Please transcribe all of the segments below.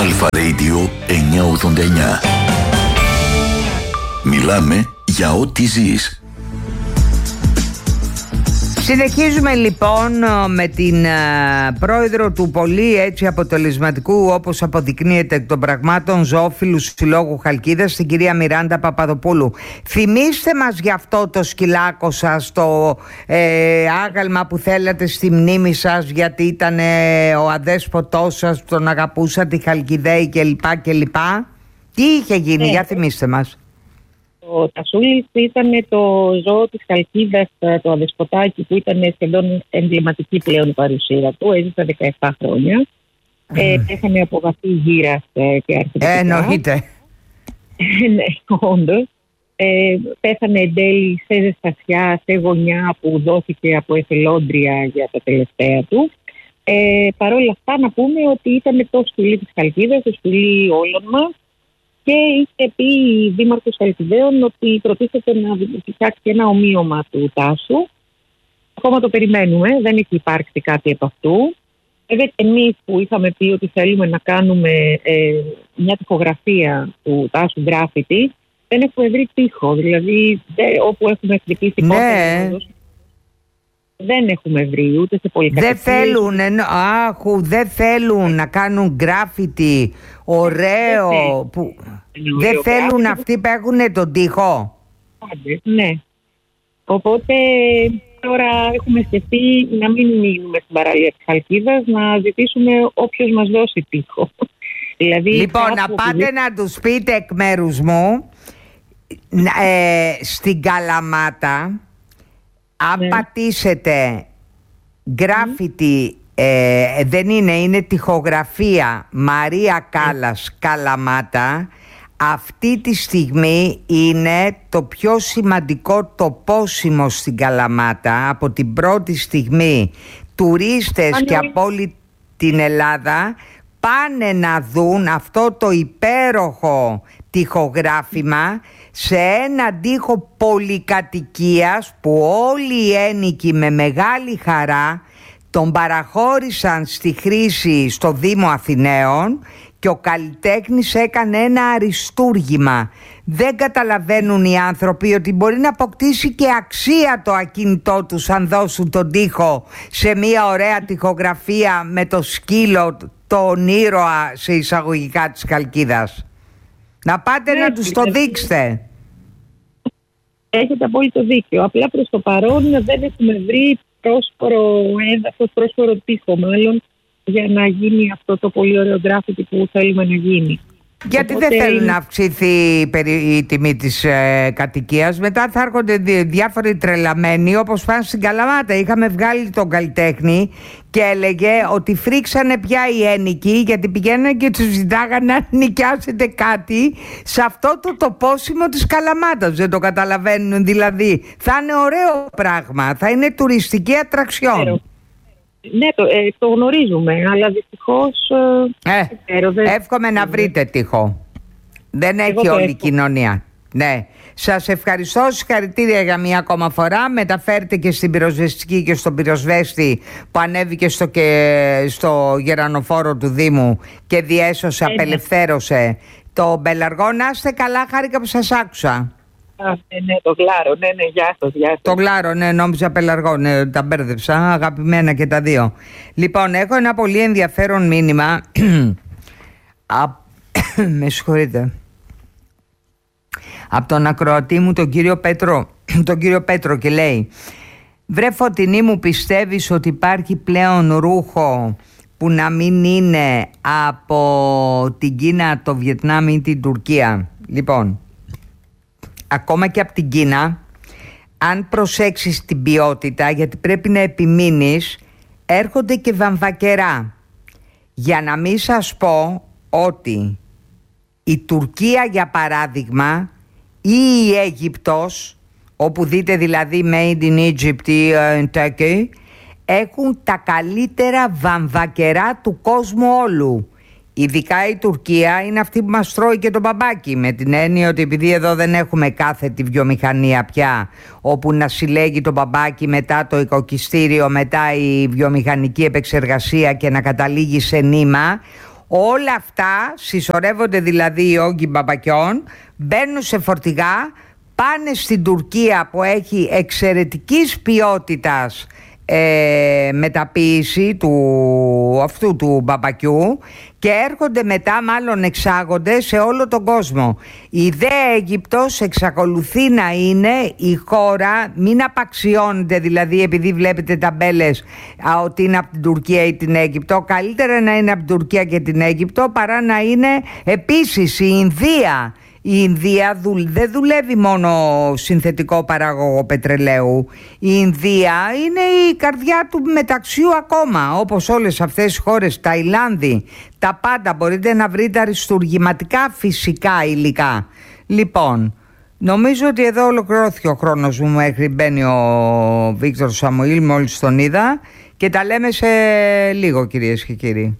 Αλφα Radio 989. Μιλάμε για ό,τι ζεις. Συνεχίζουμε λοιπόν με την πρόεδρο του πολύ έτσι αποτελεσματικού, όπως αποδεικνύεται εκ των πραγμάτων, ζωόφιλου συλλόγου Χαλκίδας, την κυρία Μιράντα Παπαδοπούλου. Θυμήστε μας γι' αυτό το σκυλάκο σας, το άγαλμα που θέλατε στη μνήμη σας, γιατί ήταν ο αδέσποτός σας, τον αγαπούσα, τη Χαλκιδαίη κλπ. Τι είχε γίνει, για θυμίστε μας. Ο Τασούλης ήταν το ζώο της Χαλκίδας, το αδεσποτάκι που ήταν σχεδόν εμβληματική πλέον η παρουσία του. Έζησε 17 χρόνια. Πέθανε από βαθύ γύρας και αρθρωτικά. Εννοείται. Ναι, όντως. Πέθανε εν τέλει σε ζεστασιά, σε γωνιά που δόθηκε από εθελόντρια για τα τελευταία του. Παρ' όλα αυτά να πούμε ότι ήταν το σκυλί της Χαλκίδας, το σκυλί όλων μας. Και είχε πει η Δήμαρχος Χαλκιδαίων ότι προτίθεται να φτιάξει ένα ομοίωμα του Τάσου. Ακόμα το περιμένουμε, δεν έχει υπάρξει κάτι από αυτού. Εμείς που είχαμε πει ότι θέλουμε να κάνουμε μια τοιχογραφία του Τάσου γκράφιτι, δεν έχουμε βρει τοίχο. Δηλαδή όπου έχουμε χτυπήσει κόκκινο, δεν έχουμε βρει ούτε σε πολυκατοικίες. Δεν θέλουν να κάνουν γκράφιτι ωραίο. Δεν θέλουν αυτοί που έχουν τον τοίχο. Ναι. Οπότε τώρα έχουμε σκεφτεί να μην μείνουμε στην παραλία της Χαλκίδας, να ζητήσουμε όποιος μας δώσει τοίχο. Δηλαδή, λοιπόν, να πάτε να τους πείτε εκ μέρους μου, στην Καλαμάτα, αν πατήσετε γκράφιτι, δεν είναι τοιχογραφία Μαρία Κάλλας Καλαμάτα, αυτή τη στιγμή είναι το πιο σημαντικό τοπόσιμο στην Καλαμάτα. Από την πρώτη στιγμή τουρίστες και από όλη την Ελλάδα πάνε να δουν αυτό το υπέροχο τοιχογράφημα σε έναν τοίχο πολυκατοικίας που όλοι οι ένοικοι με μεγάλη χαρά τον παραχώρησαν στη χρήση στο Δήμο Αθηναίων και ο καλλιτέχνης έκανε ένα αριστούργημα. Δεν καταλαβαίνουν οι άνθρωποι ότι μπορεί να αποκτήσει και αξία το ακίνητό τους αν δώσουν τον τοίχο σε μια ωραία τοιχογραφία με το σκύλο, τον ήρωα σε εισαγωγικά της Χαλκίδας. Να πάτε να τους το δείξετε. Έχετε απόλυτο δίκιο. Απλά προς το παρόν δεν έχουμε βρει πρόσφορο έδαφος, πρόσφορο τοίχο μάλλον, για να γίνει αυτό το πολύ ωραίο γκράφιτι που θέλουμε να γίνει. Γιατί δεν θέλουν να αυξηθεί η τιμή της κατοικίας. Μετά θα έρχονται διάφοροι τρελαμένοι, όπως πάνε στην Καλαμάτα. Είχαμε βγάλει τον καλλιτέχνη και έλεγε ότι φρίξανε πια οι ένοικοι, γιατί πηγαίνανε και τους ζητάγανε να νοικιάσετε κάτι σε αυτό το τοπόσιμο της Καλαμάτας. Δεν το καταλαβαίνουν δηλαδή. Θα είναι ωραίο πράγμα, θα είναι τουριστική ατραξιόν. Ναι, το γνωρίζουμε, αλλά δυστυχώς... εύχομαι να βρείτε τοίχο. Δεν έχει όλη η κοινωνία. Ναι. Σας ευχαριστώ, συγχαρητήρια για μια ακόμα φορά. Μεταφέρετε και στην πυροσβεστική και στον πυροσβέστη που ανέβηκε στο γερανοφόρο του Δήμου και διέσωσε, απελευθέρωσε το Μπελαργό. Να είστε καλά, χάρηκα που σας άκουσα. Ναι, το Γλάρο, ναι, γεια σας. Το Γλάρο, ναι, νόμιζα Πελαργό, ναι, τα μπέρδεψα, αγαπημένα και τα δύο. Λοιπόν, έχω ένα πολύ ενδιαφέρον μήνυμα, με συγχωρείτε, από τον ακροατή μου, τον κύριο Πέτρο, και λέει: «Βρε Φωτεινή μου, πιστεύεις ότι υπάρχει πλέον ρούχο που να μην είναι από την Κίνα, το Βιετνάμ ή την Τουρκία?» Λοιπόν, ακόμα και από την Κίνα, αν προσέξεις την ποιότητα, γιατί πρέπει να επιμείνεις, έρχονται και βαμβακερά. Για να μην σας πω ότι η Τουρκία, για παράδειγμα, ή η Αίγυπτος, όπου δείτε δηλαδή Made in Egypt ή in Turkey, έχουν τα καλύτερα βαμβακερά του κόσμου όλου. Ειδικά η Τουρκία είναι αυτή που μας τρώει και το μπαμπάκι, με την έννοια ότι επειδή εδώ δεν έχουμε κάθετη βιομηχανία πια όπου να συλλέγει το μπαμπάκι, μετά το οικοκυστήριο, μετά η βιομηχανική επεξεργασία και να καταλήγει σε νήμα, Όλα αυτά συσσωρεύονται, δηλαδή οι όγκοι μπαμπακιών, μπαίνουν σε φορτηγά, πάνε στην Τουρκία που έχει εξαιρετικής ποιότητας μεταποίηση αυτού του μπαμπακιού, και έρχονται μετά, μάλλον εξάγονται σε όλο τον κόσμο. Η δε Αίγυπτος εξακολουθεί να είναι η χώρα, μην απαξιώνεται δηλαδή επειδή βλέπετε ταμπέλες ότι είναι από την Τουρκία ή την Αίγυπτο. Καλύτερα να είναι από την Τουρκία και την Αίγυπτο παρά να είναι επίσης η Ινδία. Η Ινδία δεν δουλεύει μόνο συνθετικό παράγωγο πετρελαίου. Η Ινδία είναι η καρδιά του μεταξιού ακόμα, όπως όλες αυτές οι χώρες, Ταϊλάνδη, τα πάντα. Μπορείτε να βρείτε αριστουργηματικά φυσικά υλικά. Λοιπόν, νομίζω ότι εδώ ολοκληρώθηκε ο χρόνος μου μέχρι μπαίνει ο Βίκτορ Σαμουήλ, μόλις τον είδα, και τα λέμε σε λίγο, κυρίες και κύριοι.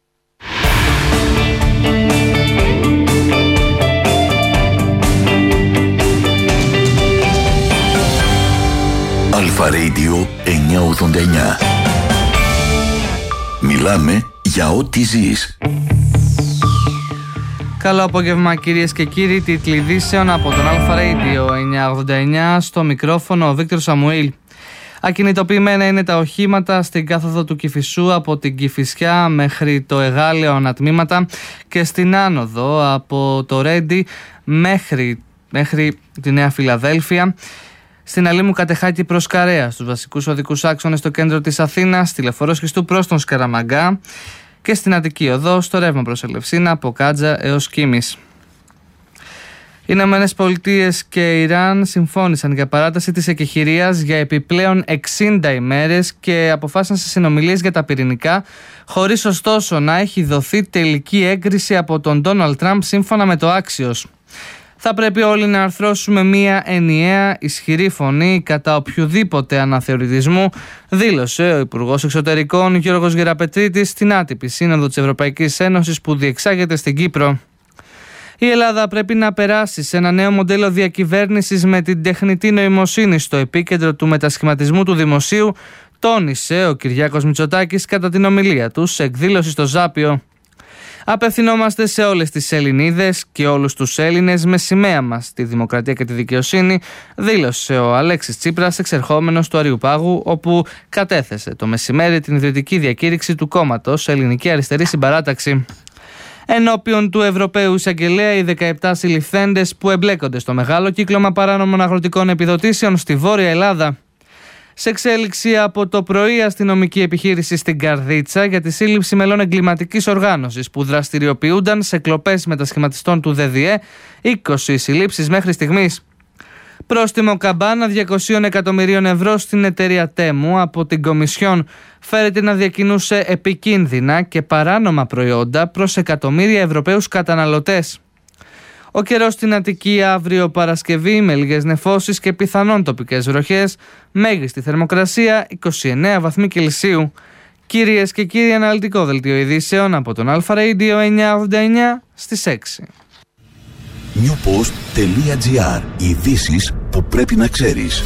Αλφα Radio 989. Μιλάμε για ό,τι ζεις. Καλό απόγευμα, κυρίες και κύριοι. Τίτλοι ειδήσεων από τον Αλφα Radio 989. Στο μικρόφωνο ο Βίκτορ Σαμουήλ. Ακινητοποιημένα είναι τα οχήματα στην κάθοδο του Κηφισού από την Κηφισιά μέχρι το Εγάλεο ανατμήματα και στην άνοδο από το Ρέντι μέχρι τη Νέα Φιλαδέλφια. Στην Αλήμου Κατεχάκη προς Καρέα, στους βασικούς οδικούς άξονες στο κέντρο της Αθήνας, στη Λεωφορείο Σχιστού προς τον Σκαραμαγκά και στην Αττική Οδό στο ρεύμα προς Ελευσίνα από Κάτζα έως Κίμης. Οι Ηνωμένες Πολιτείες και η Ιράν συμφώνησαν για παράταση της εκεχηρίας για επιπλέον 60 ημέρες και αποφάσισαν σε συνομιλίες για τα πυρηνικά, χωρίς ωστόσο να έχει δοθεί τελική έγκριση από τον Ντόναλντ Τραμπ σύμφωνα με το Axios. Θα πρέπει όλοι να αρθρώσουμε μία ενιαία ισχυρή φωνή κατά οποιοδήποτε αναθεωρητισμού, δήλωσε ο Υπουργός Εξωτερικών Γιώργος Γεραπετρίτης στην άτυπη σύνοδο της Ευρωπαϊκής Ένωσης που διεξάγεται στην Κύπρο. Η Ελλάδα πρέπει να περάσει σε ένα νέο μοντέλο διακυβέρνησης με την τεχνητή νοημοσύνη στο επίκεντρο του μετασχηματισμού του δημοσίου, τόνισε ο Κυριάκος Μητσοτάκης κατά την ομιλία του σε εκδήλωση στο Ζάπιο. Απευθυνόμαστε σε όλες τις Ελληνίδες και όλους τους Έλληνες με σημαία μας τη δημοκρατία και τη δικαιοσύνη, δήλωσε ο Αλέξης Τσίπρας εξερχόμενος του Αριουπάγου, όπου κατέθεσε το μεσημέρι την ιδρυτική διακήρυξη του κόμματος Ελληνική Αριστερή Συμπαράταξη. Ενώπιον του Ευρωπαίου Εισαγγελέα, οι 17 συλληφθέντες που εμπλέκονται στο μεγάλο κύκλωμα παράνομων αγροτικών επιδοτήσεων στη Βόρεια Ελλάδα. Σε εξέλιξη από το πρωί, αστυνομική επιχείρηση στην Καρδίτσα για τη σύλληψη μελών εγκληματικής οργάνωσης που δραστηριοποιούνταν σε κλοπές μετασχηματιστών του ΔΔΕ, 20 συλλήψεις μέχρι στιγμής. Πρόστιμο καμπάνα 200 εκατομμυρίων ευρώ στην εταιρεία Τέμου από την Κομισιόν φέρεται να διακινούσε επικίνδυνα και παράνομα προϊόντα προς εκατομμύρια Ευρωπαίους καταναλωτές. Ο καιρός στην Αττική αύριο Παρασκευή με λίγες νεφώσεις και πιθανόν τοπικές βροχές, μέγιστη θερμοκρασία 29 βαθμοί Κελσίου. Κυρίες και κύριοι, αναλυτικό δελτίο ειδήσεων από τον Αλφα Radio 989 στις 6. newpost.gr. Ειδήσεις που πρέπει να ξέρεις.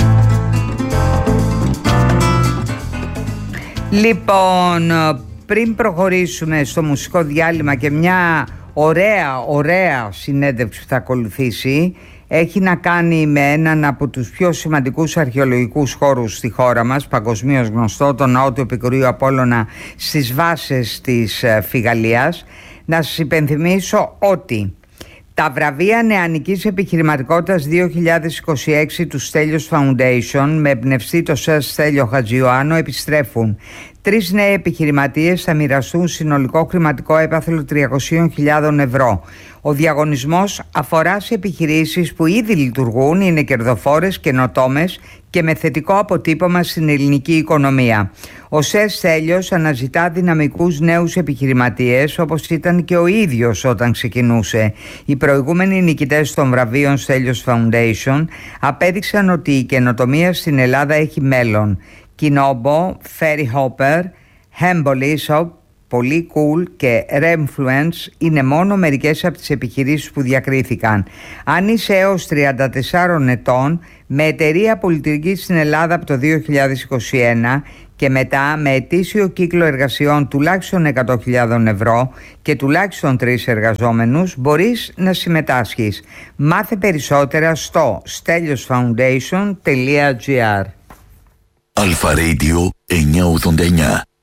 Λοιπόν, πριν προχωρήσουμε στο μουσικό διάλειμμα και μια ωραία συνέντευξη που θα ακολουθήσει, έχει να κάνει με έναν από τους πιο σημαντικούς αρχαιολογικούς χώρους στη χώρα μας, παγκοσμίως γνωστό, τον ναό του Επικουρίου Απόλλωνα στις βάσεις της Φιγαλίας. Να σας υπενθυμίσω ότι τα βραβεία νεανικής επιχειρηματικότητας 2026 του Στέλιος Foundation, με εμπνευστή το ΣΕΡ Στέλιο Χατζιωάννου, επιστρέφουν. 3 νέοι επιχειρηματίες θα μοιραστούν συνολικό χρηματικό έπαθλο 300.000 ευρώ. Ο διαγωνισμός αφορά σε επιχειρήσεις που ήδη λειτουργούν, είναι κερδοφόρες, καινοτόμες και με θετικό αποτύπωμα στην ελληνική οικονομία. Ο ΣΕΡ Στέλιος αναζητά δυναμικούς νέους επιχειρηματίες, όπως ήταν και ο ίδιος όταν ξεκινούσε. Οι προηγούμενοι νικητές των βραβείων Στέλιος Foundation απέδειξαν ότι η καινοτομία στην Ελλάδα έχει μέλλον. Kinobo, Ferry Hopper, Hembolishop, πολύ cool και Remfluence είναι μόνο μερικές από τις επιχειρήσεις που διακρίθηκαν. Αν είσαι έως 34 ετών, με εταιρεία που λειτουργεί στην Ελλάδα από το 2021 και μετά με ετήσιο κύκλο εργασιών τουλάχιστον 100.000 ευρώ και τουλάχιστον 3 εργαζόμενους μπορείς να συμμετάσχεις. Μάθε περισσότερα στο steliosfoundation.gr. Αλφα Radio 989.